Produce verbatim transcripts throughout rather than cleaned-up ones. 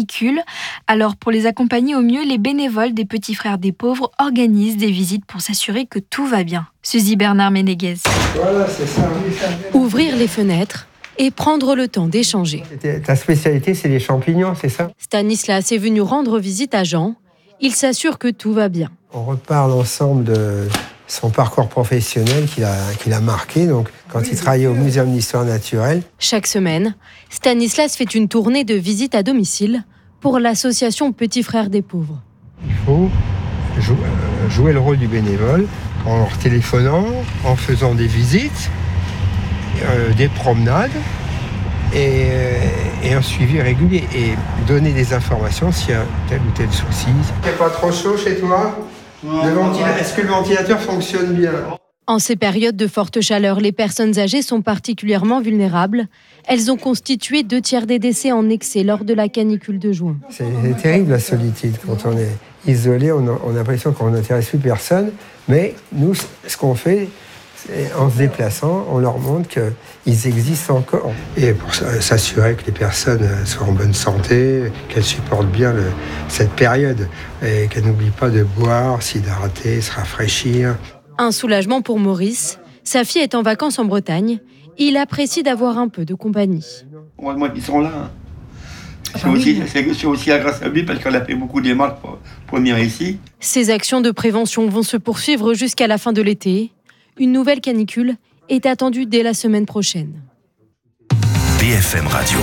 canicule. Alors pour les accompagner au mieux, les bénévoles des Petits Frères des Pauvres organisent des visites pour s'assurer que tout va bien. Suzy Bernard Ménéguez. Voilà, c'est ça. Ouvrir les fenêtres et prendre le temps d'échanger. Ta spécialité, c'est les champignons, c'est ça ? Stanislas est venu rendre visite à Jean. Il s'assure que tout va bien. On reparle ensemble de son parcours professionnel qu'il a, qu'il a marqué, donc quand il travaillait au Muséum d'Histoire Naturelle. Chaque semaine, Stanislas fait une tournée de visites à domicile pour l'association Petits Frères des Pauvres. Il faut jou- jouer le rôle du bénévole en leur téléphonant, en faisant des visites, euh, des promenades et, et un suivi régulier et donner des informations s'il y a tel ou tel souci. Il n'y a pas trop chaud chez toi ? Le ventila- Est-ce que le ventilateur fonctionne bien ? En ces périodes de forte chaleur, les personnes âgées sont particulièrement vulnérables. Elles ont constitué deux tiers des décès en excès lors de la canicule de juin. C'est, c'est terrible la solitude. Quand on est isolé, on a, on a l'impression qu'on n'intéresse plus personne. Mais nous, ce qu'on fait, c'est en se déplaçant, on leur montre qu'ils existent encore. Et pour s'assurer que les personnes soient en bonne santé, qu'elles supportent bien le, cette période et qu'elles n'oublient pas de boire, s'hydrater, se rafraîchir. Un soulagement pour Maurice. Sa fille est en vacances en Bretagne. Il apprécie d'avoir un peu de compagnie. Heureusement qu'ils sont là. Hein. C'est, ah aussi, oui. c'est, c'est aussi grâce à lui parce qu'elle a fait beaucoup de démarches pour, pour venir ici. Ces actions de prévention vont se poursuivre jusqu'à la fin de l'été. Une nouvelle canicule est attendue dès la semaine prochaine. B F M Radio.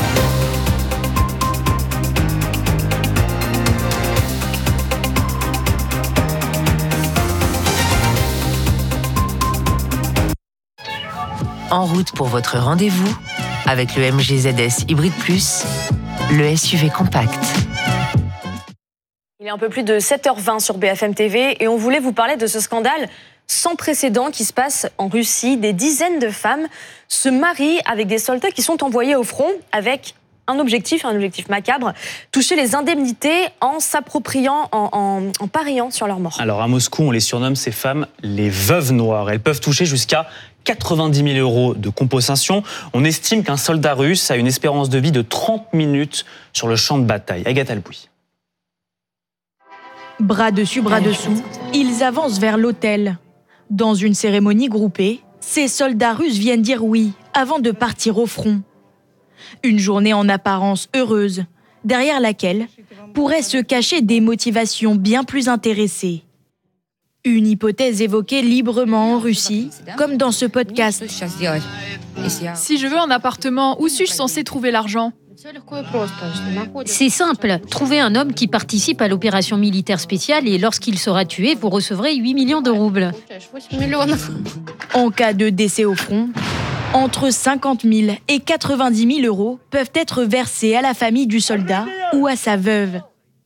En route pour votre rendez-vous avec le M G Z S Hybrid Plus, le S U V compact. Il est un peu plus de sept heures vingt sur B F M T V et on voulait vous parler de ce scandale sans précédent qui se passe en Russie. Des dizaines de femmes se marient avec des soldats qui sont envoyés au front avec un objectif, un objectif macabre, toucher les indemnités en s'appropriant, en, en, en pariant sur leur mort. Alors à Moscou, on les surnomme ces femmes les veuves noires. Elles peuvent toucher jusqu'à quatre-vingt-dix mille euros de compensation. On estime qu'un soldat russe a une espérance de vie de trente minutes sur le champ de bataille. Agathe Albouy. Bras dessus, bras dessous, ils avancent vers l'hôtel. Dans une cérémonie groupée, ces soldats russes viennent dire oui avant de partir au front. Une journée en apparence heureuse, derrière laquelle pourraient se cacher des motivations bien plus intéressées. Une hypothèse évoquée librement en Russie, comme dans ce podcast. Si je veux un appartement, où suis-je censé trouver l'argent ? C'est simple, trouvez un homme qui participe à l'opération militaire spéciale et lorsqu'il sera tué, vous recevrez huit millions de roubles. En cas de décès au front, entre cinquante mille et quatre-vingt-dix mille euros peuvent être versés à la famille du soldat ou à sa veuve.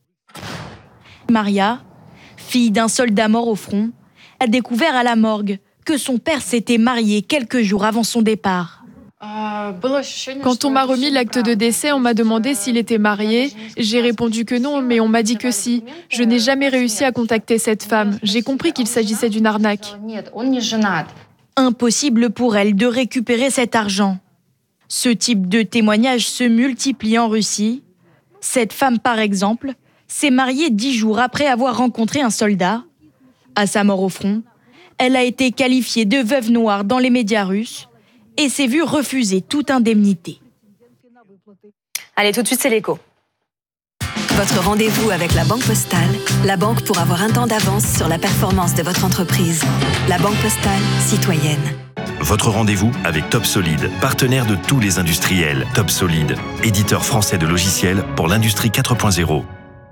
Maria, fille d'un soldat mort au front, a découvert à la morgue que son père s'était marié quelques jours avant son départ. Quand on m'a remis l'acte de décès, on m'a demandé s'il était marié. J'ai répondu que non, mais on m'a dit que si. Je n'ai jamais réussi à contacter cette femme. J'ai compris qu'il s'agissait d'une arnaque. Impossible pour elle de récupérer cet argent. Ce type de témoignage se multiplie en Russie. Cette femme, par exemple, s'est mariée dix jours après avoir rencontré un soldat. À sa mort au front, elle a été qualifiée de veuve noire dans les médias russes et s'est vue refuser toute indemnité. Allez, tout de suite, c'est l'écho. Votre rendez-vous avec la Banque Postale, la banque pour avoir un temps d'avance sur la performance de votre entreprise. La Banque Postale, citoyenne. Votre rendez-vous avec Top Solid, partenaire de tous les industriels. Top Solid, éditeur français de logiciels pour l'industrie quatre point zéro.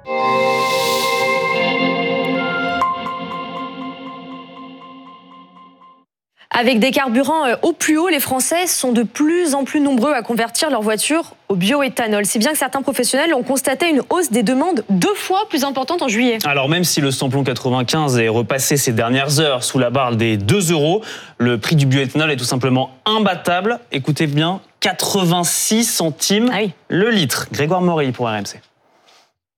Avec des carburants au plus haut, les Français sont de plus en plus nombreux à convertir leur voiture au bioéthanol. Si bien que certains professionnels ont constaté une hausse des demandes deux fois plus importante en juillet. Alors même si le samplon quatre-vingt-quinze est repassé ces dernières heures sous la barre des deux euros, le prix du bioéthanol est tout simplement imbattable. Écoutez bien, quatre-vingt-six centimes ah oui. le litre. Grégoire Morey pour R M C.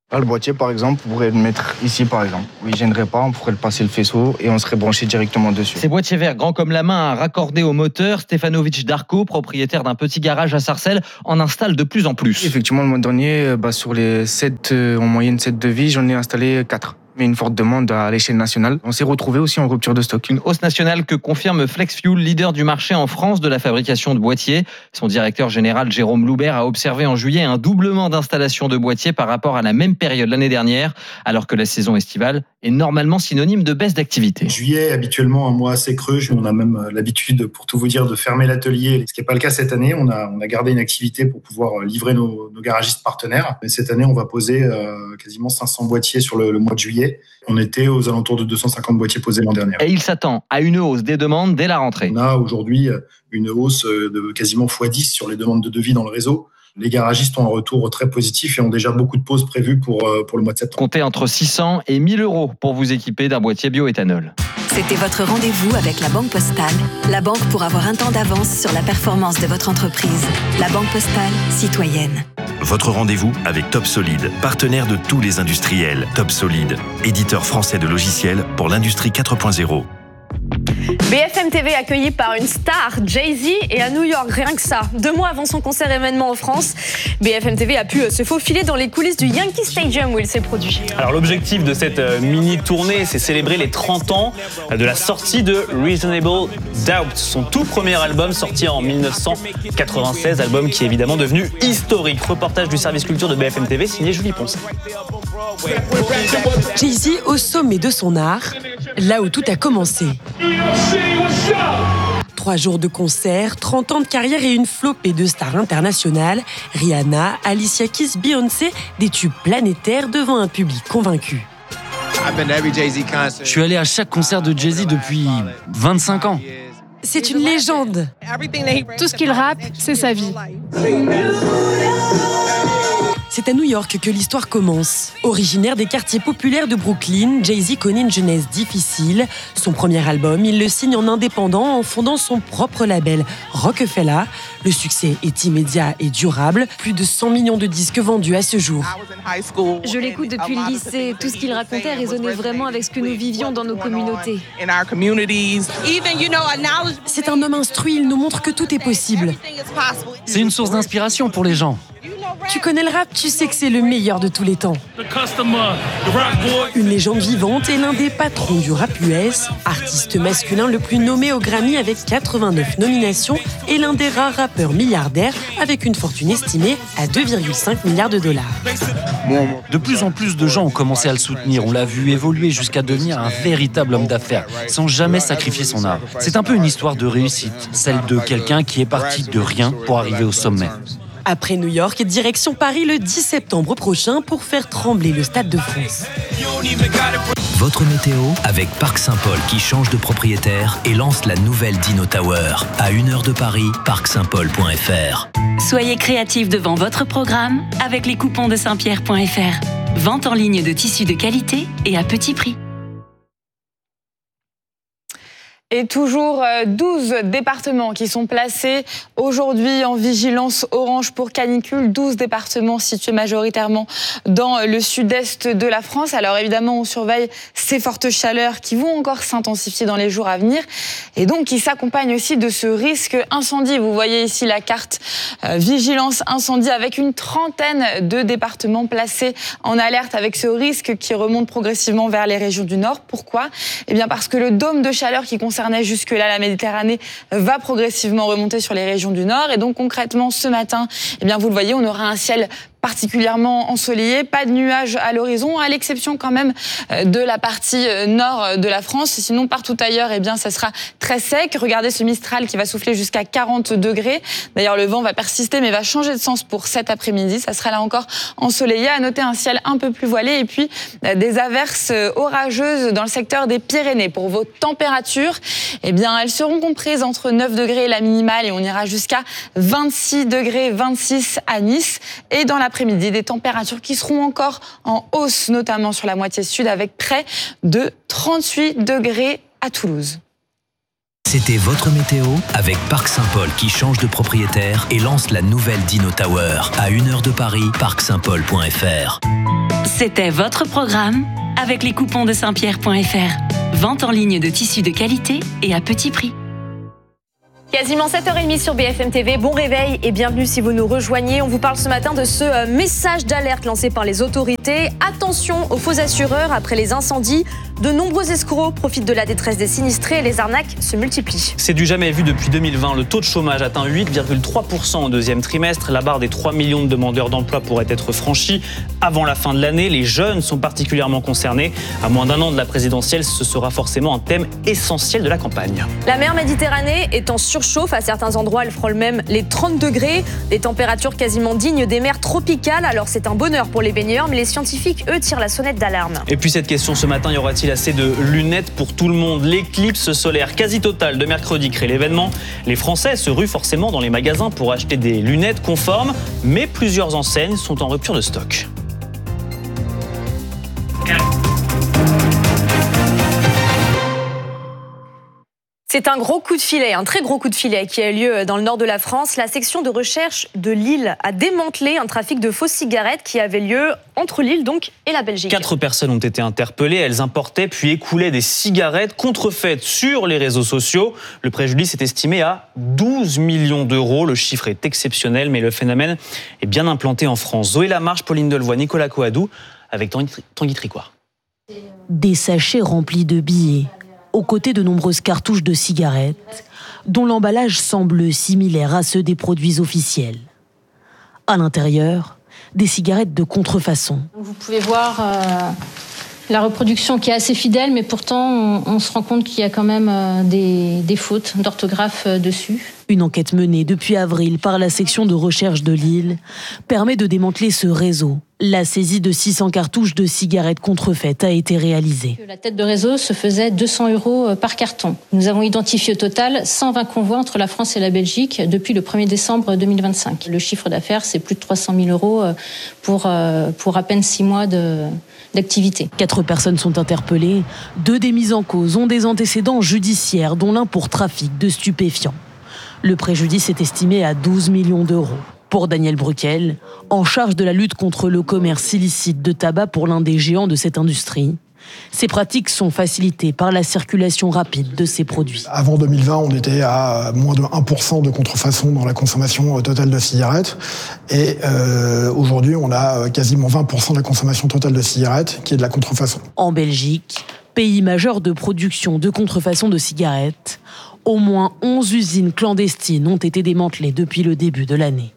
Là, le boîtier, par exemple, on pourrait le mettre ici, par exemple. Oui, il ne gênerait pas, on pourrait le passer le faisceau et on serait branché directement dessus. Ces boîtiers verts grands comme la main à raccorder au moteur, Stefanovic Darko, propriétaire d'un petit garage à Sarcelles, en installe de plus en plus. Effectivement, le mois dernier, bah, sur les sept, euh, en moyenne sept devis, j'en ai installé quatre. Mais une forte demande à l'échelle nationale. On s'est retrouvé aussi en rupture de stock. Une hausse nationale que confirme FlexFuel, leader du marché en France de la fabrication de boîtiers. Son directeur général Jérôme Loubert a observé en juillet un doublement d'installation de boîtiers par rapport à la même période l'année dernière, alors que la saison estivale est normalement synonyme de baisse d'activité. Juillet est habituellement un mois assez creux. On a même l'habitude, pour tout vous dire, de fermer l'atelier. Ce qui n'est pas le cas cette année. On a, on a gardé une activité pour pouvoir livrer nos, nos garagistes partenaires. Mais cette année, on va poser euh, quasiment cinq cents boîtiers sur le, le mois de juillet. On était aux alentours de deux cent cinquante boîtiers posés l'an dernier. Et il s'attend à une hausse des demandes dès la rentrée. On a aujourd'hui une hausse de quasiment fois dix sur les demandes de devis dans le réseau. Les garagistes ont un retour très positif et ont déjà beaucoup de pauses prévues pour, pour le mois de septembre. Comptez entre six cents et mille euros pour vous équiper d'un boîtier bioéthanol. C'était votre rendez-vous avec la Banque Postale. La banque pour avoir un temps d'avance sur la performance de votre entreprise. La Banque Postale, citoyenne. Votre rendez-vous avec Top Solid, partenaire de tous les industriels. Top Solid, éditeur français de logiciels pour l'industrie quatre point zéro. B F M T V accueilli par une star, Jay-Z, et à New York, rien que ça. Deux mois avant son concert événement en France, B F M T V a pu se faufiler dans les coulisses du Yankee Stadium où il s'est produit. Alors l'objectif de cette mini-tournée, c'est célébrer les trente ans de la sortie de Reasonable Doubt, son tout premier album sorti en dix-neuf cent quatre-vingt-seize, album qui est évidemment devenu historique. Reportage du service culture de B F M T V signé Julie Poncet. Jay-Z au sommet de son art, là où tout a commencé. Trois jours de concert, trente ans de carrière et une flopée de stars internationales. Rihanna, Alicia Keys, Beyoncé, des tubes planétaires devant un public convaincu. Je suis allé à chaque concert de Jay-Z depuis vingt-cinq ans. C'est une légende. Tout ce qu'il rappe, c'est sa vie. C'est à New York que l'histoire commence. Originaire des quartiers populaires de Brooklyn, Jay-Z connaît une jeunesse difficile. Son premier album, il le signe en indépendant en fondant son propre label Rockefeller. Le succès est immédiat et durable. Plus de cent millions de disques vendus à ce jour. Je l'écoute depuis le lycée. Tout ce qu'il racontait résonnait vraiment avec ce que nous vivions dans nos communautés. C'est un homme instruit, il nous montre que tout est possible. C'est une source d'inspiration pour les gens. Tu connais le rap, tu sais que c'est le meilleur de tous les temps. Une légende vivante et l'un des patrons du rap U S, artiste masculin le plus nommé au Grammy avec quatre-vingt-neuf nominations et l'un des rares rappeurs milliardaires avec une fortune estimée à deux virgule cinq milliards de dollars. De plus en plus de gens ont commencé à le soutenir. On l'a vu évoluer jusqu'à devenir un véritable homme d'affaires, sans jamais sacrifier son art. C'est un peu une histoire de réussite, celle de quelqu'un qui est parti de rien pour arriver au sommet. Après New York, direction Paris le dix septembre prochain pour faire trembler le Stade de France. Votre météo avec Parc Saint-Paul qui change de propriétaire et lance la nouvelle Dino Tower. À une heure de Paris, parc saint paul point f r. Soyez créatifs devant votre programme avec les coupons de saint pierre point f r. Vente en ligne de tissus de qualité et à petit prix. Et toujours douze départements qui sont placés aujourd'hui en vigilance orange pour canicule. douze départements situés majoritairement dans le sud-est de la France. Alors évidemment, on surveille ces fortes chaleurs qui vont encore s'intensifier dans les jours à venir et donc qui s'accompagnent aussi de ce risque incendie. Vous voyez ici la carte euh, vigilance incendie avec une trentaine de départements placés en alerte avec ce risque qui remonte progressivement vers les régions du Nord. Pourquoi ? Eh bien parce que le dôme de chaleur qui concerne jusque-là la Méditerranée va progressivement remonter sur les régions du Nord. Et donc concrètement, ce matin, eh bien, vous le voyez, on aura un ciel particulièrement ensoleillé, pas de nuages à l'horizon, à l'exception quand même de la partie nord de la France. Sinon, partout ailleurs, eh bien, ça sera très sec. Regardez ce Mistral qui va souffler jusqu'à quarante degrés. D'ailleurs, le vent va persister, mais va changer de sens pour cet après-midi. Ça sera là encore ensoleillé. À noter un ciel un peu plus voilé et puis des averses orageuses dans le secteur des Pyrénées. Pour vos températures, eh bien, elles seront comprises entre neuf degrés la minimale et on ira jusqu'à vingt-six degrés, vingt-six à Nice. Et dans la Après-midi, des températures qui seront encore en hausse, notamment sur la moitié sud, avec près de trente-huit degrés à Toulouse. C'était votre météo avec Parc Saint-Paul qui change de propriétaire et lance la nouvelle Dino Tower. À une heure de Paris, parc saint paul point f r. C'était votre programme avec les coupons de saint pierre point f r. Vente en ligne de tissus de qualité et à petit prix. Quasiment sept heures trente sur B F M T V. Bon réveil et bienvenue si vous nous rejoignez. On vous parle ce matin de ce message d'alerte lancé par les autorités. Attention aux faux assureurs après les incendies. De nombreux escrocs profitent de la détresse des sinistrés et les arnaques se multiplient. C'est du jamais vu depuis deux mille vingt. Le taux de chômage atteint huit virgule trois pour cent au deuxième trimestre. La barre des trois millions de demandeurs d'emploi pourrait être franchie avant la fin de l'année. Les jeunes sont particulièrement concernés. À moins d'un an de la présidentielle, ce sera forcément un thème essentiel de la campagne. La mer Méditerranée est en surchauffe. À certains endroits, elle frôle même les trente degrés. Des températures quasiment dignes des mers tropicales. Alors c'est un bonheur pour les baigneurs, mais les scientifiques, eux, tirent la sonnette d'alarme. Et puis cette question ce matin, y aura-t-il assez de lunettes pour tout le monde? L'éclipse solaire quasi totale de mercredi crée l'événement. Les Français se ruent forcément dans les magasins pour acheter des lunettes conformes, mais plusieurs enseignes sont en rupture de stock. C'est un gros coup de filet, un très gros coup de filet qui a eu lieu dans le nord de la France. La section de recherche de Lille a démantelé un trafic de fausses cigarettes qui avait lieu entre Lille donc et la Belgique. Quatre personnes ont été interpellées. Elles importaient puis écoulaient des cigarettes contrefaites sur les réseaux sociaux. Le préjudice est estimé à douze millions d'euros. Le chiffre est exceptionnel, mais le phénomène est bien implanté en France. Zoé Lamarche, Pauline Delevoye, Nicolas Coadou avec Tanguy Tricoire. Des sachets remplis de billets, aux côtés de nombreuses cartouches de cigarettes, dont l'emballage semble similaire à ceux des produits officiels. À l'intérieur, des cigarettes de contrefaçon. Vous pouvez voir euh, la reproduction qui est assez fidèle, mais pourtant on, on se rend compte qu'il y a quand même euh, des, des fautes d'orthographe euh, dessus. Une enquête menée depuis avril par la section de recherche de Lille permet de démanteler ce réseau. La saisie de six cents cartouches de cigarettes contrefaites a été réalisée. La tête de réseau se faisait deux cents euros par carton. Nous avons identifié au total cent vingt convois entre la France et la Belgique depuis le premier décembre deux mille vingt-cinq. Le chiffre d'affaires, c'est plus de trois cent mille euros pour, pour à peine six mois de, d'activité. Quatre personnes sont interpellées. Deux des mises en cause ont des antécédents judiciaires, dont l'un pour trafic de stupéfiants. Le préjudice est estimé à douze millions d'euros. Pour Daniel Bruquel, en charge de la lutte contre le commerce illicite de tabac pour l'un des géants de cette industrie, ces pratiques sont facilitées par la circulation rapide de ces produits. Avant deux mille vingt, on était à moins de un pour cent de contrefaçon dans la consommation totale de cigarettes. Et euh, aujourd'hui, on a quasiment vingt pour cent de la consommation totale de cigarettes qui est de la contrefaçon. En Belgique, pays majeur de production de contrefaçon de cigarettes, au moins onze usines clandestines ont été démantelées depuis le début de l'année.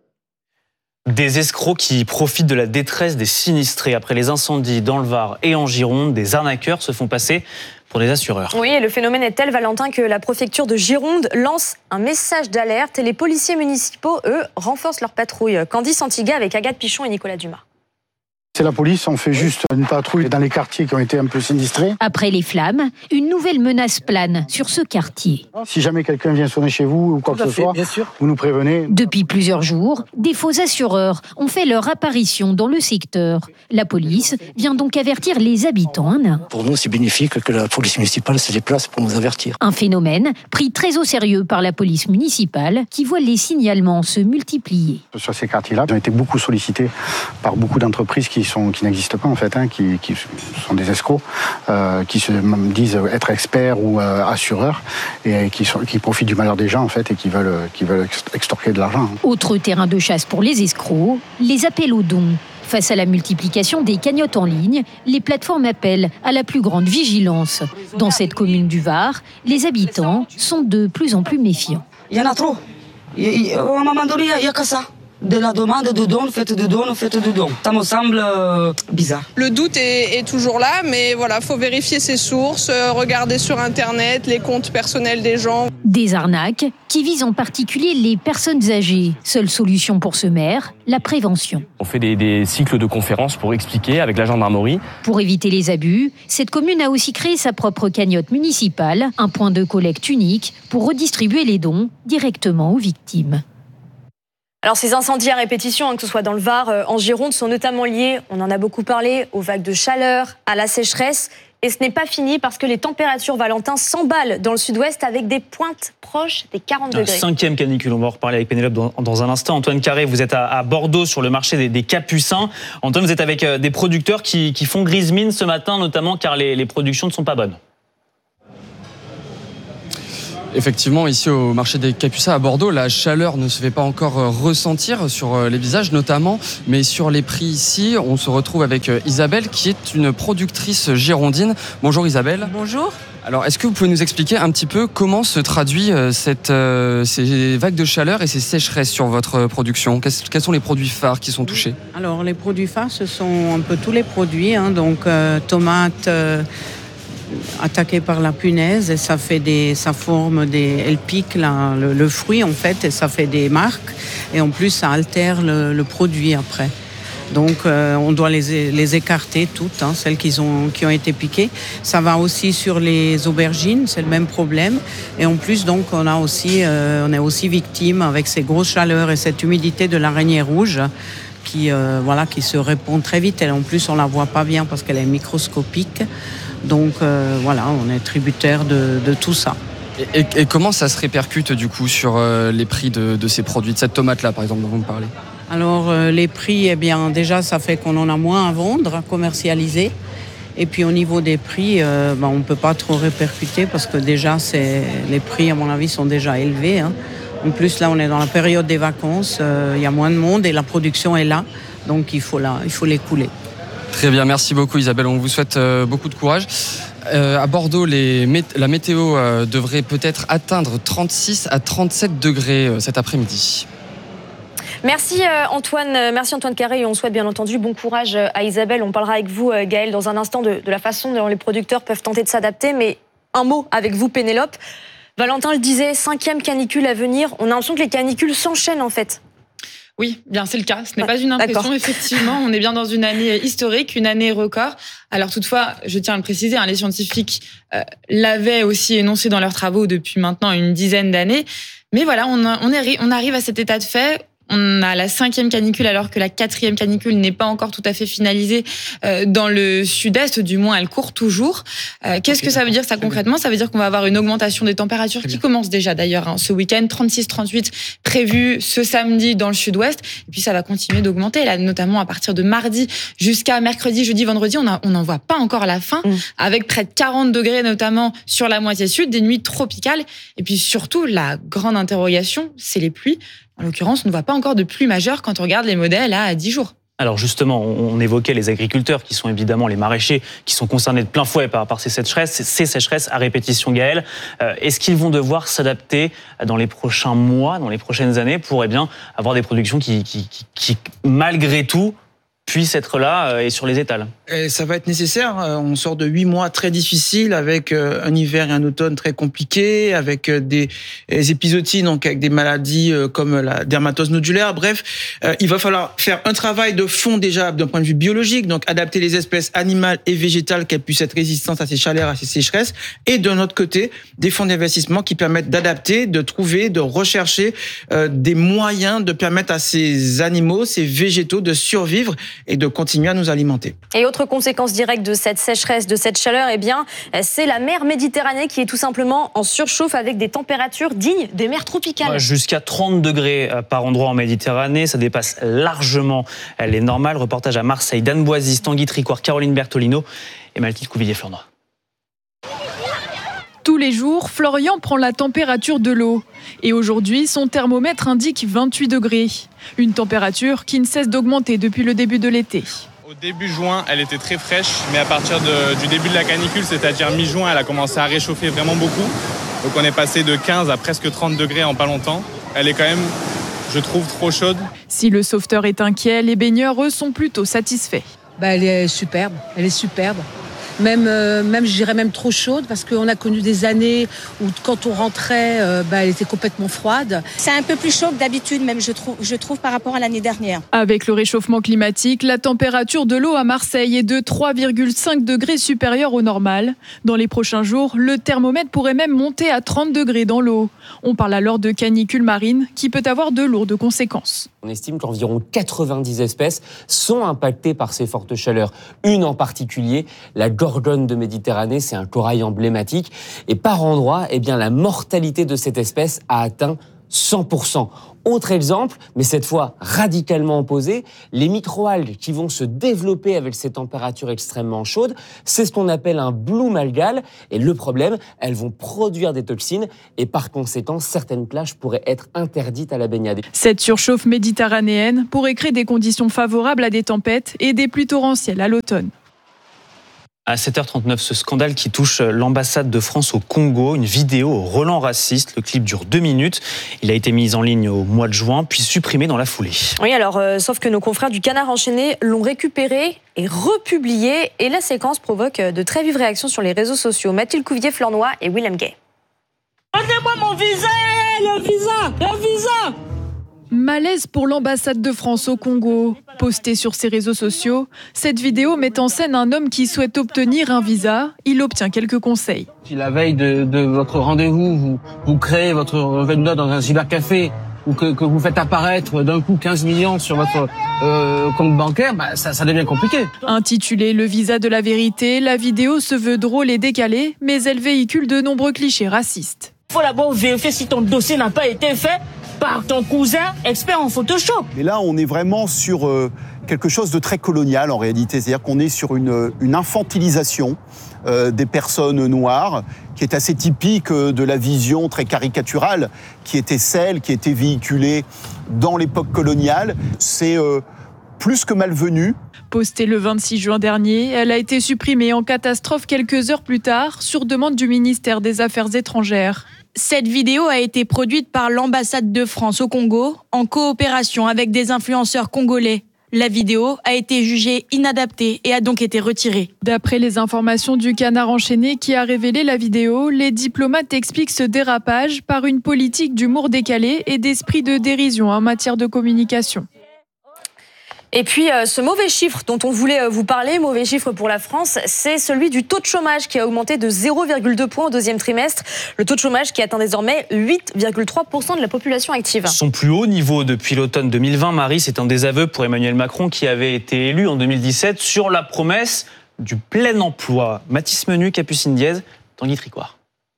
Des escrocs qui profitent de la détresse des sinistrés. Après les incendies dans le Var et en Gironde, des arnaqueurs se font passer pour des assureurs. Oui, et le phénomène est tel, Valentin, que la préfecture de Gironde lance un message d'alerte et les policiers municipaux, eux, renforcent leur patrouille. Candice Antiga avec Agathe Pichon et Nicolas Dumas. C'est la police, on fait juste une patrouille dans les quartiers qui ont été un peu sinistrés. Après les flammes, une nouvelle menace plane sur ce quartier. Si jamais quelqu'un vient sonner chez vous ou quoi que ce soit, vous nous prévenez. Depuis plusieurs jours, des faux assureurs ont fait leur apparition dans le secteur. La police vient donc avertir les habitants. Pour nous, c'est bénéfique que la police municipale se déplace pour nous avertir. Un phénomène pris très au sérieux par la police municipale qui voit les signalements se multiplier. Sur ces quartiers-là, ils ont été beaucoup sollicités par beaucoup d'entreprises qui Sont, qui n'existent pas en fait, hein, qui, qui sont des escrocs, euh, qui se disent être experts ou euh, assureurs et qui, sont, qui profitent du malheur des gens en fait et qui veulent, qui veulent extorquer de l'argent. Autre terrain de chasse pour les escrocs, les appels aux dons. Face à la multiplication des cagnottes en ligne, les plateformes appellent à la plus grande vigilance. Dans cette commune du Var, les habitants sont de plus en plus méfiants. Il y en a trop. Il, il, à un moment donné, il n'y a que ça. De la demande de dons, faites de dons, faites de dons. Ça me semble euh, bizarre. Le doute est, est toujours là, mais voilà, faut vérifier ses sources, euh, regarder sur Internet les comptes personnels des gens. Des arnaques qui visent en particulier les personnes âgées. Seule solution pour ce maire, la prévention. On fait des, des cycles de conférences pour expliquer avec la gendarmerie. Pour éviter les abus, cette commune a aussi créé sa propre cagnotte municipale, un point de collecte unique pour redistribuer les dons directement aux victimes. Alors ces incendies à répétition, hein, que ce soit dans le Var, euh, en Gironde, sont notamment liés, on en a beaucoup parlé, aux vagues de chaleur, à la sécheresse Et ce n'est pas fini parce que les températures, Valentin, s'emballent dans le sud-ouest avec des pointes proches des quarante degrés. Cinquième canicule, on va en reparler avec Pénélope dans, dans un instant. Antoine Carré, vous êtes à, à Bordeaux sur le marché des, des Capucins. Antoine, vous êtes avec des producteurs qui, qui font grise mine ce matin, notamment car les, les productions ne sont pas bonnes. Effectivement, ici au marché des Capucins à Bordeaux, la chaleur ne se fait pas encore ressentir sur les visages notamment, mais sur les prix ici, on se retrouve avec Isabelle qui est une productrice girondine. Bonjour Isabelle. Bonjour. Alors, est-ce que vous pouvez nous expliquer un petit peu comment se traduit cette, euh, ces vagues de chaleur et ces sécheresses sur votre production ? Quels sont les produits phares qui sont touchés ? Alors, les produits phares, ce sont un peu tous les produits, hein, donc euh, tomates euh, attaquées par la punaise, et ça fait des, ça forme des, elle pique la, le, le fruit en fait, et ça fait des marques, et en plus ça altère le, le produit après. Donc euh, on doit les, les écarter toutes, hein, celles qui ont, qui ont été piquées. Ça va aussi sur les aubergines, c'est le même problème. Et en plus, donc, on, a aussi, euh, on est aussi victime avec ces grosses chaleurs et cette humidité de l'araignée rouge qui, euh, voilà, qui se répand très vite. Et en plus, on ne la voit pas bien parce qu'elle est microscopique. Donc euh, voilà, on est tributaire de, de tout ça. Et, et, et comment ça se répercute du coup sur euh, les prix de, de ces produits, de cette tomate-là par exemple dont vous me parlez ? Alors euh, les prix, eh bien déjà ça fait qu'on en a moins à vendre, à commercialiser. Et puis au niveau des prix, euh, ben, on ne peut pas trop répercuter parce que déjà c'est, les prix à mon avis sont déjà élevés. Hein. En plus là on est dans la période des vacances, euh, il y a moins de monde et la production est là, donc il faut, la, il faut l'écouler. Très bien, merci beaucoup Isabelle, on vous souhaite euh, beaucoup de courage. Euh, à Bordeaux, les mé- la météo euh, devrait peut-être atteindre trente-six à trente-sept degrés euh, cet après-midi. Merci Antoine, merci Antoine Carré, et on souhaite bien entendu bon courage à Isabelle. On parlera avec vous Gaëlle dans un instant de, de la façon dont les producteurs peuvent tenter de s'adapter, mais un mot avec vous Pénélope. Valentin le disait, cinquième canicule à venir, on a l'impression que les canicules s'enchaînent en fait. Oui, bien c'est le cas. Ce n'est ouais, pas une impression, d'accord. Effectivement. On est bien dans une année historique, une année record. Alors toutefois, je tiens à le préciser, hein, les scientifiques euh, l'avaient aussi énoncé dans leurs travaux depuis maintenant une dizaine d'années. Mais voilà, on, a, on, est, on arrive à cet état de fait. On a la cinquième canicule alors que la quatrième canicule n'est pas encore tout à fait finalisée euh, dans le sud-est, du moins elle court toujours. Euh, qu'est-ce okay, que ça veut dire ça concrètement ? Ça veut dire qu'on va avoir une augmentation des températures qui commence déjà d'ailleurs hein, ce week-end, trente-six trente-huit prévu ce samedi dans le sud-ouest, et puis ça va continuer d'augmenter, là, notamment à partir de mardi jusqu'à mercredi, jeudi, vendredi, on n'en voit pas encore la fin, mmh. avec près de quarante degrés notamment sur la moitié sud, des nuits tropicales, et puis surtout la grande interrogation, c'est les pluies. En l'occurrence, on ne voit pas encore de pluie majeure quand on regarde les modèles à dix jours. Alors justement, on évoquait les agriculteurs qui sont évidemment les maraîchers qui sont concernés de plein fouet par, par ces sécheresses, ces sécheresses à répétition, Gaëlle. Euh, est-ce qu'ils vont devoir s'adapter dans les prochains mois, dans les prochaines années pour eh bien, avoir des productions qui, qui, qui, qui malgré tout, puissent être là et sur les étals? Et ça va être nécessaire. On sort de huit mois très difficiles avec un hiver et un automne très compliqués, avec des épizooties, donc avec des maladies comme la dermatose nodulaire. Bref, il va falloir faire un travail de fond déjà d'un point de vue biologique, donc adapter les espèces animales et végétales qu'elles puissent être résistantes à ces chaleurs, à ces sécheresses, et d'un autre côté, des fonds d'investissement qui permettent d'adapter, de trouver, de rechercher des moyens de permettre à ces animaux, ces végétaux de survivre et de continuer à nous alimenter. Et autre conséquence directe de cette sécheresse, de cette chaleur, eh bien, c'est la mer Méditerranée qui est tout simplement en surchauffe avec des températures dignes des mers tropicales. Jusqu'à trente degrés par endroit en Méditerranée, ça dépasse largement les normales. Reportage à Marseille d'Anne Boisis, Tanguy Tricoire, Caroline Bertolino et Mathilde Couvillier-Flandre. Tous les jours, Florian prend la température de l'eau. Et aujourd'hui, son thermomètre indique vingt-huit degrés. Une température qui ne cesse d'augmenter depuis le début de l'été. Au début juin, elle était très fraîche, mais à partir de, du début de la canicule, c'est-à-dire mi-juin, elle a commencé à réchauffer vraiment beaucoup. Donc on est passé de quinze à presque trente degrés en pas longtemps. Elle est quand même, je trouve, trop chaude. Si le sauveteur est inquiet, les baigneurs, eux, sont plutôt satisfaits. Bah, elle est superbe, elle est superbe. Même, euh, même, je dirais même trop chaude, parce qu'on a connu des années où quand on rentrait, euh, bah, elle était complètement froide. C'est un peu plus chaud que d'habitude, même, je trouve, je trouve, par rapport à l'année dernière. Avec le réchauffement climatique, la température de l'eau à Marseille est de trois virgule cinq degrés supérieure au normal. Dans les prochains jours, le thermomètre pourrait même monter à trente degrés dans l'eau. On parle alors de canicule marine qui peut avoir de lourdes conséquences. On estime qu'environ quatre-vingt-dix espèces sont impactées par ces fortes chaleurs. Une en particulier, la gorgone de Méditerranée, c'est un corail emblématique. Et par endroits, eh bien, la mortalité de cette espèce a atteint cent pour cent. Autre exemple, mais cette fois radicalement opposé, les microalgues qui vont se développer avec ces températures extrêmement chaudes, c'est ce qu'on appelle un bloom algal. Et le problème, elles vont produire des toxines et par conséquent, certaines plages pourraient être interdites à la baignade. Cette surchauffe méditerranéenne pourrait créer des conditions favorables à des tempêtes et des pluies torrentielles à l'automne. À sept heures trente-neuf, ce scandale qui touche l'ambassade de France au Congo, une vidéo au relent raciste. Le clip dure deux minutes. Il a été mis en ligne au mois de juin, puis supprimé dans la foulée. Oui, alors, euh, sauf que nos confrères du Canard enchaîné l'ont récupéré et republié. Et la séquence provoque de très vives réactions sur les réseaux sociaux. Mathilde Couvier, Flornois et Willem Gay. Donnez-moi mon visa, le visa, le visa. Malaise pour l'ambassade de France au Congo. Postée sur ses réseaux sociaux, cette vidéo met en scène un homme qui souhaite obtenir un visa. Il obtient quelques conseils. Si la veille de, de votre rendez-vous, vous, vous créez votre revenu dans un cybercafé ou que, que vous faites apparaître d'un coup quinze millions sur votre euh, compte bancaire, bah, ça, ça devient compliqué. Intitulée « Le visa de la vérité », la vidéo se veut drôle et décalée, mais elle véhicule de nombreux clichés racistes. Il faut d'abord vérifier si ton dossier n'a pas été fait par ton cousin expert en Photoshop. Et là, on est vraiment sur euh, quelque chose de très colonial en réalité. C'est-à-dire qu'on est sur une, une infantilisation euh, des personnes noires qui est assez typique de la vision très caricaturale qui était celle qui était véhiculée dans l'époque coloniale. C'est euh, plus que malvenu. Postée le vingt-six juin dernier, elle a été supprimée en catastrophe quelques heures plus tard sur demande du ministère des Affaires étrangères. Cette vidéo a été produite par l'ambassade de France au Congo en coopération avec des influenceurs congolais. La vidéo a été jugée inadaptée et a donc été retirée. D'après les informations du Canard enchaîné qui a révélé la vidéo, les diplomates expliquent ce dérapage par une politique d'humour décalé et d'esprit de dérision en matière de communication. Et puis, euh, ce mauvais chiffre dont on voulait euh, vous parler, mauvais chiffre pour la France, c'est celui du taux de chômage qui a augmenté de zéro virgule deux points au deuxième trimestre. Le taux de chômage qui atteint désormais huit virgule trois pour cent de la population active. Son plus haut niveau depuis l'automne deux mille vingt, Marie, c'est un désaveu pour Emmanuel Macron qui avait été élu en deux mille dix-sept sur la promesse du plein emploi. Mathis Menu, Capucine Diez, Tanguy Tricouart.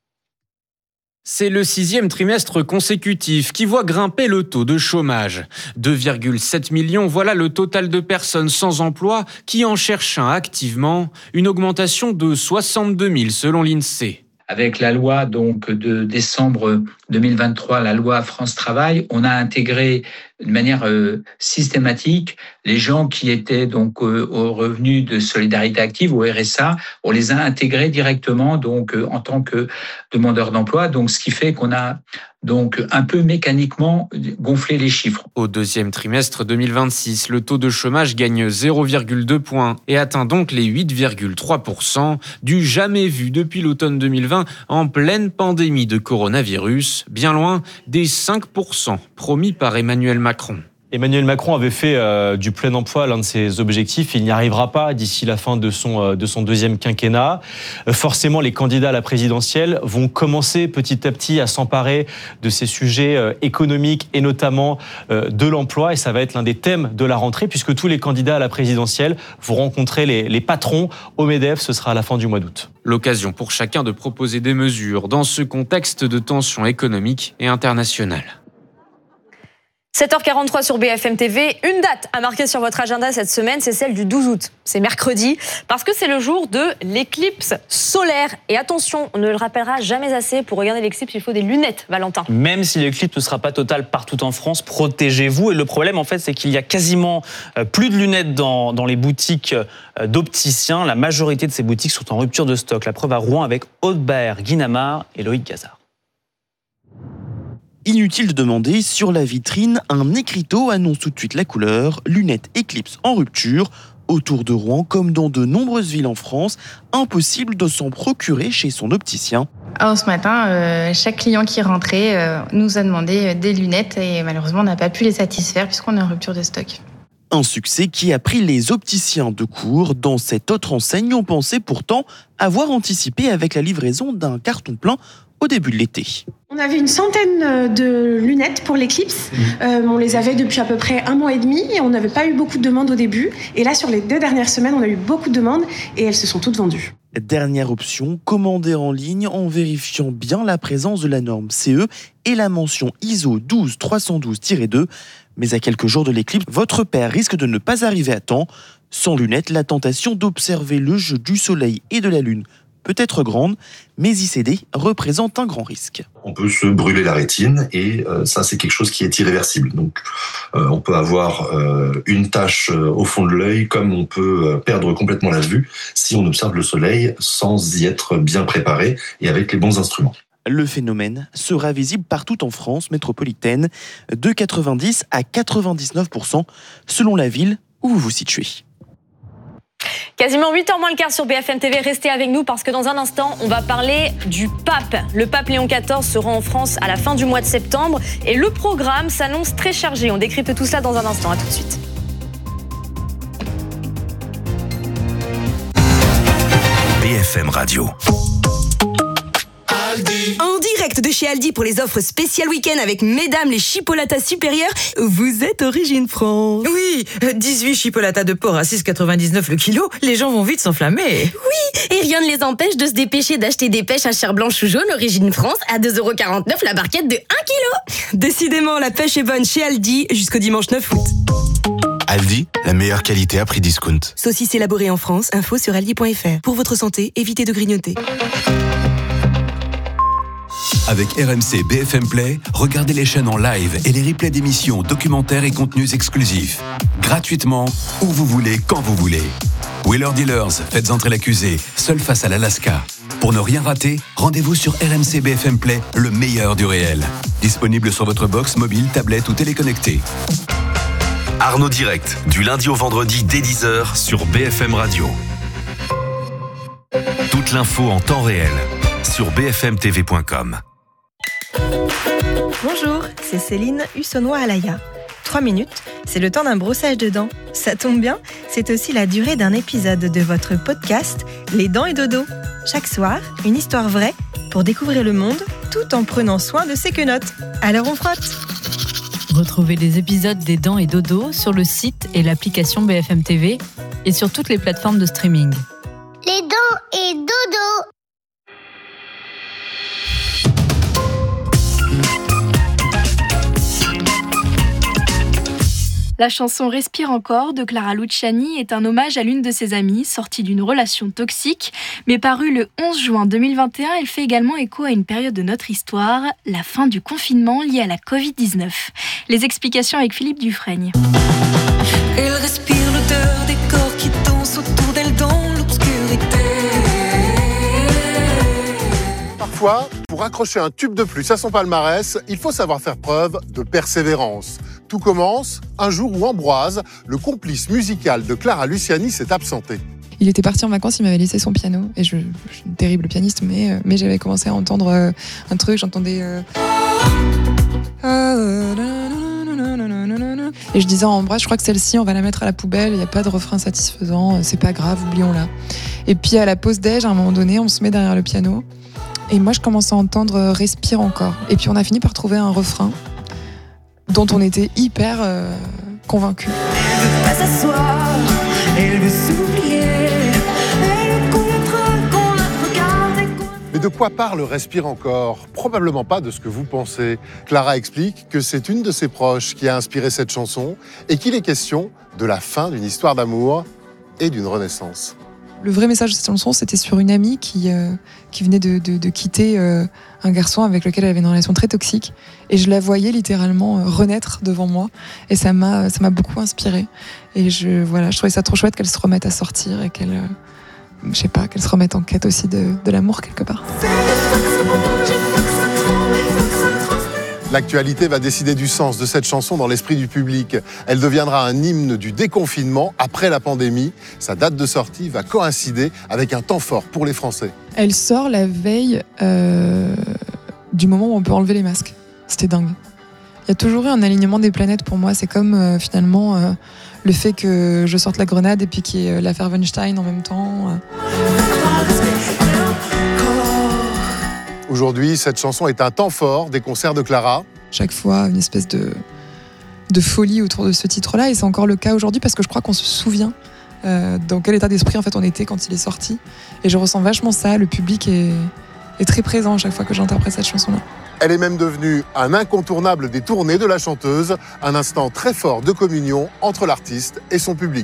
C'est le sixième trimestre consécutif qui voit grimper le taux de chômage. deux virgule sept millions, voilà le total de personnes sans emploi qui en cherchent un activement, une augmentation de soixante-deux mille selon l'INSEE. Avec la loi donc de décembre deux mille vingt-trois, la loi France Travail, on a intégré de manière euh, systématique les gens qui étaient donc euh, au revenu de solidarité active, au R S A, on les a intégrés directement donc euh, en tant que demandeurs d'emploi, donc ce qui fait qu'on a donc un peu mécaniquement gonflé les chiffres. Au deuxième trimestre deux mille vingt-six, le taux de chômage gagne zéro virgule deux points et atteint donc les huit virgule trois pour cent, du jamais vu depuis l'automne deux mille vingt en pleine pandémie de coronavirus, bien loin des cinq pour cent promis par Emmanuel Macron. Emmanuel Macron avait fait euh, du plein emploi l'un de ses objectifs. Il n'y arrivera pas d'ici la fin de son, euh, de son deuxième quinquennat. Euh, forcément, les candidats à la présidentielle vont commencer petit à petit à s'emparer de ces sujets euh, économiques et notamment euh, de l'emploi. Et ça va être l'un des thèmes de la rentrée puisque tous les candidats à la présidentielle vont rencontrer les, les patrons au MEDEF. Ce sera à la fin du mois d'août. L'occasion pour chacun de proposer des mesures dans ce contexte de tension économique et internationale. sept heures quarante-trois sur B F M T V. Une date à marquer sur votre agenda cette semaine, c'est celle du douze août. C'est mercredi, parce que c'est le jour de l'éclipse solaire. Et attention, on ne le rappellera jamais assez, pour regarder l'éclipse, il faut des lunettes, Valentin. Même si l'éclipse ne sera pas totale partout en France, protégez-vous. Et le problème, en fait, c'est qu'il y a quasiment plus de lunettes dans, dans les boutiques d'opticiens. La majorité de ces boutiques sont en rupture de stock. La preuve à Rouen avec Aude Baer, Guinamar et Loïc Gazard. Inutile de demander, sur la vitrine, un écriteau annonce tout de suite la couleur, lunettes Eclipse en rupture. Autour de Rouen, comme dans de nombreuses villes en France, impossible de s'en procurer chez son opticien. Alors ce matin, euh, chaque client qui rentrait euh, nous a demandé des lunettes et malheureusement on n'a pas pu les satisfaire puisqu'on est en rupture de stock. Un succès qui a pris les opticiens de court. Dans cette autre enseigne, on pensait pourtant avoir anticipé avec la livraison d'un carton plein au début de l'été. On avait une centaine de lunettes pour l'éclipse. Euh, on les avait depuis à peu près un mois et demi et on n'avait pas eu beaucoup de demandes au début. Et là, sur les deux dernières semaines, on a eu beaucoup de demandes et elles se sont toutes vendues. Dernière option, commander en ligne en vérifiant bien la présence de la norme C E et la mention I S O douze trois cent douze tiret deux. Mais à quelques jours de l'éclipse, votre paire risque de ne pas arriver à temps. Sans lunettes, la tentation d'observer le jeu du soleil et de la lune peut être grande, mais y céder représente un grand risque. On peut se brûler la rétine et euh, ça c'est quelque chose qui est irréversible. Donc euh, on peut avoir euh, une tache euh, au fond de l'œil comme on peut euh, perdre complètement la vue si on observe le soleil sans y être bien préparé et avec les bons instruments. Le phénomène sera visible partout en France métropolitaine, de quatre-vingt-dix à quatre-vingt-dix-neuf pour cent selon la ville où vous vous situez. Quasiment huit heures moins le quart sur B F M T V. Restez avec nous parce que dans un instant, on va parler du pape. Le pape Léon quatorze se rend en France à la fin du mois de septembre et le programme s'annonce très chargé. On décrypte tout cela dans un instant. À tout de suite. B F M Radio. En direct de chez Aldi pour les offres spéciales week-end avec mesdames les chipolatas supérieures, vous êtes Origine France. Oui, dix-huit chipolatas de porc à six quatre-vingt-dix-neuf le kilo, les gens vont vite s'enflammer. Oui, et rien ne les empêche de se dépêcher d'acheter des pêches à chair blanche ou jaune Origine France à deux euros quarante-neuf la barquette de un kilo. Décidément, la pêche est bonne chez Aldi jusqu'au dimanche neuf août. Aldi, la meilleure qualité à prix discount. Saucisse élaborée en France, info sur aldi point f r. Pour votre santé, évitez de grignoter. Avec R M C B F M Play, regardez les chaînes en live et les replays d'émissions, documentaires et contenus exclusifs. Gratuitement, où vous voulez, quand vous voulez. Wheeler Dealers, faites entrer l'accusé, seul face à l'Alaska. Pour ne rien rater, rendez-vous sur R M C B F M Play, le meilleur du réel. Disponible sur votre box mobile, tablette ou téléconnecté. Arnaud Direct, du lundi au vendredi dès dix heures sur B F M Radio. Toute l'info en temps réel sur b f m t v point com. Bonjour, c'est Céline Hussonnois-Alaya. Trois minutes, c'est le temps d'un brossage de dents. Ça tombe bien, c'est aussi la durée d'un épisode de votre podcast Les Dents et Dodo. Chaque soir, une histoire vraie pour découvrir le monde tout en prenant soin de ses quenottes. Alors on frotte. Retrouvez les épisodes des Dents et Dodo sur le site et l'application B F M T V et sur toutes les plateformes de streaming. Les Dents et Dodo. La chanson Respire encore de Clara Luciani est un hommage à l'une de ses amies sortie d'une relation toxique, mais parue le onze juin deux mille vingt et un, elle fait également écho à une période de notre histoire, la fin du confinement lié à la covid dix-neuf. Les explications avec Philippe Dufresne. Elle respire l'odeur des corps qui dansent autour d'elle dans l'obscurité. Parfois, pour accrocher un tube de plus à son palmarès, il faut savoir faire preuve de persévérance. Tout commence un jour où Ambroise, le complice musical de Clara Luciani, s'est absenté. Il était parti en vacances, il m'avait laissé son piano. Et je, je suis une terrible pianiste, mais, mais j'avais commencé à entendre euh, un truc, j'entendais... Euh... Et je disais à Ambroise, je crois que celle-ci, on va la mettre à la poubelle, il n'y a pas de refrain satisfaisant, c'est pas grave, oublions-la. Et puis à la pause déj, à un moment donné, on se met derrière le piano. Et moi, je commence à entendre « Respire encore ». Et puis on a fini par trouver un refrain dont on était hyper euh, convaincus. Elle veut pas s'asseoir, elle veut s'oublier, elle veut qu'on la, qu'on la regarde. Qu'on... Mais de quoi parle Respire encore ? Probablement pas de ce que vous pensez. Clara explique que c'est une de ses proches qui a inspiré cette chanson et qu'il est question de la fin d'une histoire d'amour et d'une renaissance. Le vrai message de cette chanson, c'était sur une amie qui, euh, qui venait de, de, de quitter euh, un garçon avec lequel elle avait une relation très toxique. Et je la voyais littéralement euh, renaître devant moi. Et ça m'a, ça m'a beaucoup inspirée. Et je, voilà, je trouvais ça trop chouette qu'elle se remette à sortir et qu'elle, euh, je sais pas, qu'elle se remette en quête aussi de, de l'amour quelque part. L'actualité va décider du sens de cette chanson dans l'esprit du public. Elle deviendra un hymne du déconfinement après la pandémie. Sa date de sortie va coïncider avec un temps fort pour les Français. Elle sort la veille euh, du moment où on peut enlever les masques. C'était dingue. Il y a toujours eu un alignement des planètes pour moi. C'est comme euh, finalement euh, le fait que je sorte la grenade et puis qu'il y ait l'affaire Weinstein en même temps. Aujourd'hui, cette chanson est un temps fort des concerts de Clara. Chaque fois, une espèce de, de folie autour de ce titre-là. Et c'est encore le cas aujourd'hui parce que je crois qu'on se souvient euh, dans quel état d'esprit en fait, on était quand il est sorti. Et je ressens vachement ça. Le public est, est très présent à chaque fois que j'interprète cette chanson-là. Elle est même devenue un incontournable des tournées de la chanteuse, un instant très fort de communion entre l'artiste et son public.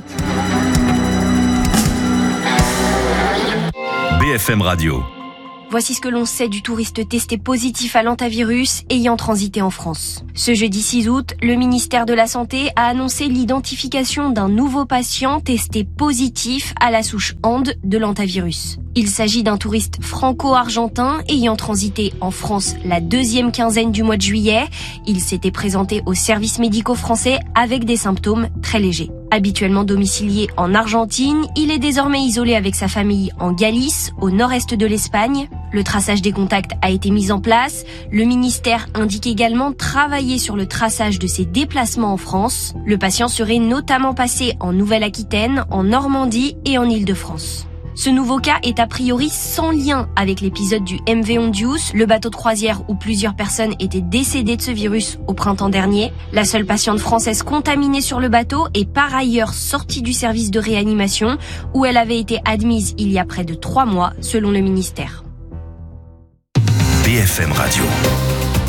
B F M Radio. Voici ce que l'on sait du touriste testé positif à l'hantavirus ayant transité en France. Ce jeudi six août, le ministère de la Santé a annoncé l'identification d'un nouveau patient testé positif à la souche Hand de l'hantavirus. Il s'agit d'un touriste franco-argentin ayant transité en France la deuxième quinzaine du mois de juillet. Il s'était présenté aux services médicaux français avec des symptômes très légers. Habituellement domicilié en Argentine, il est désormais isolé avec sa famille en Galice, au nord-est de l'Espagne. Le traçage des contacts a été mis en place. Le ministère indique également travailler sur le traçage de ses déplacements en France. Le patient serait notamment passé en Nouvelle-Aquitaine, en Normandie et en Île-de-France. Ce nouveau cas est a priori sans lien avec l'épisode du M V Hondius, le bateau de croisière où plusieurs personnes étaient décédées de ce virus au printemps dernier. La seule patiente française contaminée sur le bateau est par ailleurs sortie du service de réanimation où elle avait été admise il y a près de trois mois selon le ministère. B F M Radio.